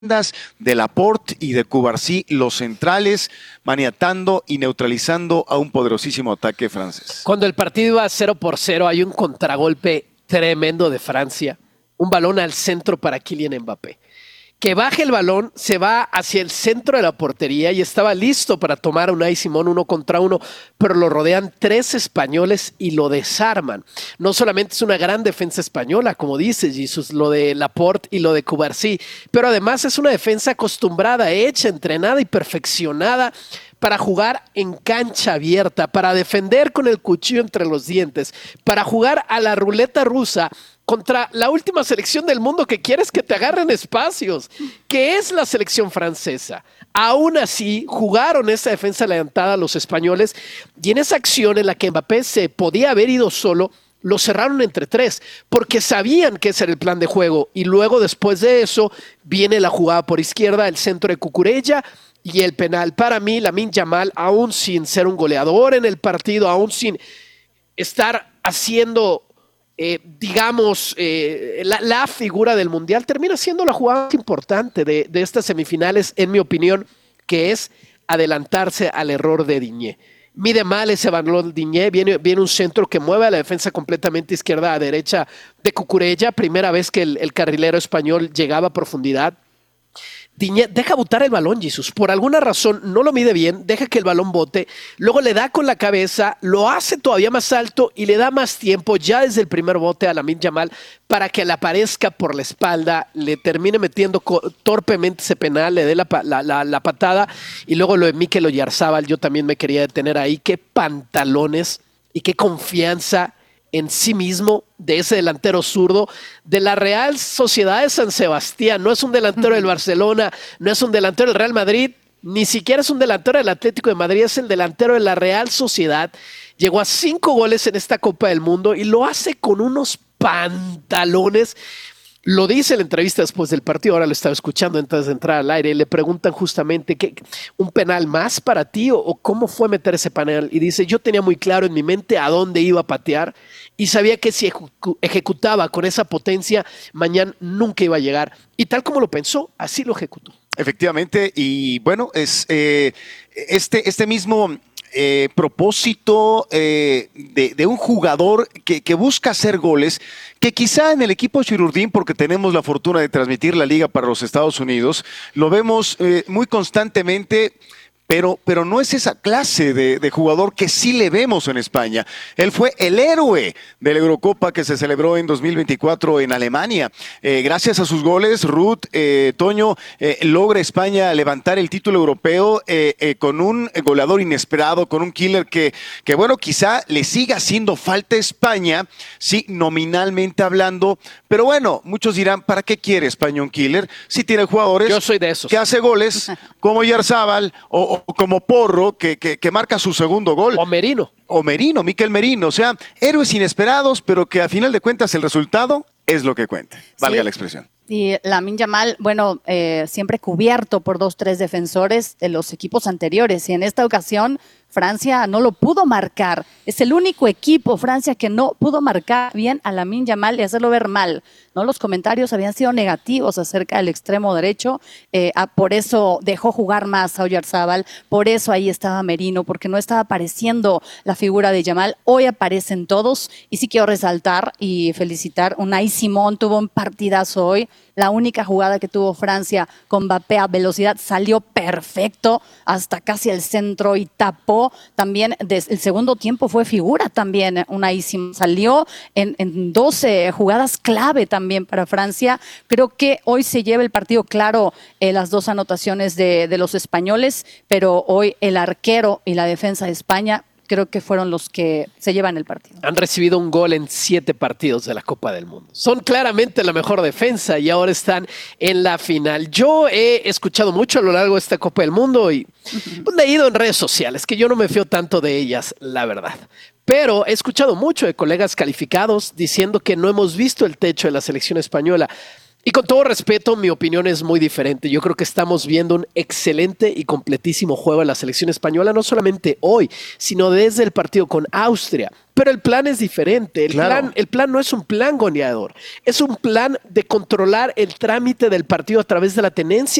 de Laporte y de Cubarsí, los centrales, maniatando y neutralizando a un poderosísimo ataque francés. Cuando el partido iba 0-0, hay un contragolpe tremendo de Francia, un balón al centro para Kylian Mbappé, que baja el balón, se va hacia el centro de la portería y estaba listo para tomar a Unai Simón 1 contra 1, pero lo rodean 3 españoles y lo desarman. No solamente es una gran defensa española, como dice Jesús, lo de Laporte y lo de Cubarsí, pero además es una defensa acostumbrada, hecha, entrenada y perfeccionada para jugar en cancha abierta, para defender con el cuchillo entre los dientes, para jugar a la ruleta rusa contra la última selección del mundo que quieres que te agarren espacios, que es la selección francesa. Aún así, jugaron esa defensa adelantada los españoles y en esa acción en la que Mbappé se podía haber ido solo, lo cerraron entre 3, porque sabían que ese era el plan de juego. Y luego, después de eso, viene la jugada por izquierda, el centro de Cucurella y el penal. Para mí, Lamine Yamal, aún sin ser un goleador en el partido, aún sin estar haciendo la figura del Mundial, termina siendo la jugada más importante de estas semifinales, en mi opinión, que es adelantarse al error de Digne. Mide mal ese balón Digne, viene un centro que mueve a la defensa completamente izquierda a derecha de Cucurella, primera vez que el carrilero español llegaba a profundidad. Digne deja botar el balón, Jesús. Por alguna razón no lo mide bien, deja que el balón bote, luego le da con la cabeza, lo hace todavía más alto y le da más tiempo ya desde el primer bote a Lamine Yamal para que le aparezca por la espalda, le termine metiendo torpemente ese penal, le dé la patada y luego lo de Mikel Oyarzabal. Yo también me quería detener ahí. Qué pantalones y qué confianza en sí mismo de ese delantero zurdo de la Real Sociedad de San Sebastián. No es un delantero del Barcelona, no es un delantero del Real Madrid, ni siquiera es un delantero del Atlético de Madrid, es el delantero de la Real Sociedad. Llegó a 5 goles en esta Copa del Mundo y lo hace con unos pantalones. Lo dice en la entrevista después del partido, ahora lo estaba escuchando antes de entrar al aire, y le preguntan justamente, ¿un penal más para ti o cómo fue meter ese penal? Y dice, yo tenía muy claro en mi mente a dónde iba a patear y sabía que si ejecutaba con esa potencia, mañana nunca iba a llegar. Y tal como lo pensó, así lo ejecutó. Efectivamente, y bueno, es este mismo propósito de un jugador que busca hacer goles, que quizá en el equipo Chirurdín, porque tenemos la fortuna de transmitir la liga para los Estados Unidos, lo vemos muy constantemente. Pero no es esa clase de jugador que sí le vemos en España. Él fue el héroe de la Eurocopa que se celebró en 2024 en Alemania. Gracias a sus goles, Ruth, Toño, logra España levantar el título europeo con un goleador inesperado, con un killer que bueno, quizá le siga haciendo falta a España, sí, nominalmente hablando, pero bueno, muchos dirán, ¿para qué quiere España un killer? Si tiene jugadores. Yo soy de esos que hace goles, como Oyarzabal o como Porro, que marca su segundo gol. O Merino, Mikel Merino. O sea, héroes inesperados, pero que a final de cuentas el resultado es lo que cuenta. Valga la expresión. Y Lamine Yamal, bueno, siempre cubierto por 2-3 defensores de los equipos anteriores. Y en esta ocasión Francia no lo pudo marcar. Es el único equipo, Francia, que no pudo marcar bien a Lamine Yamal y hacerlo ver mal, ¿no? Los comentarios habían sido negativos acerca del extremo derecho. Por eso dejó jugar más a Oyarzabal, por eso ahí estaba Merino, porque no estaba apareciendo la figura de Yamal. Hoy aparecen todos y sí quiero resaltar y felicitar. Unai Simón tuvo un partidazo hoy. La única jugada que tuvo Francia con Mbappé a velocidad salió perfecto hasta casi el centro y tapó. También el segundo tiempo fue figura también. Unai Simón salió en 12 jugadas clave también para Francia. Creo que hoy se lleva el partido claro, las 2 anotaciones de los españoles, pero hoy el arquero y la defensa de España creo que fueron los que se llevan el partido. Han recibido un gol en 7 partidos de la Copa del Mundo. Son claramente la mejor defensa y ahora están en la final. Yo he escuchado mucho a lo largo de esta Copa del Mundo y leído en redes sociales, que yo no me fío tanto de ellas, la verdad. Pero he escuchado mucho de colegas calificados diciendo que no hemos visto el techo de la selección española. Y con todo respeto, mi opinión es muy diferente. Yo creo que estamos viendo un excelente y completísimo juego de la selección española, no solamente hoy, sino desde el partido con Austria. Pero el plan es diferente. El plan no es un plan goleador. Es un plan de controlar el trámite del partido a través de la tenencia